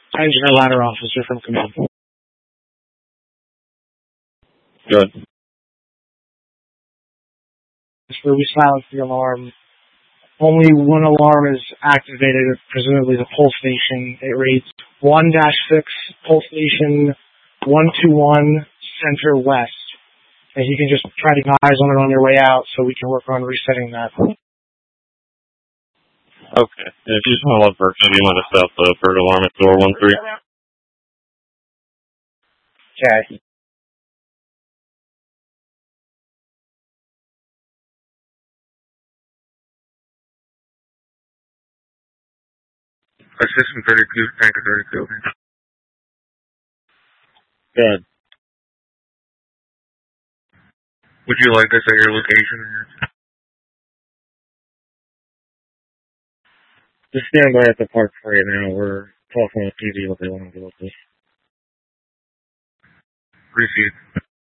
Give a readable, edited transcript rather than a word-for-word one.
Engineer ladder officer from command. Good. Where we silence the alarm. Only one alarm is activated, presumably the pole station. It reads 1-6, pole station 121, center west. And you can just try to get eyes on it on your way out so we can work on resetting that. Okay. And if you just want to log Burke, do you want to set up the bird alarm at door 13? Okay. Assistant 32, Tanker 32. Good. Would you like us at your location? Just stand by at the park for right now. We're talking with TV what they want to do with this. Receive.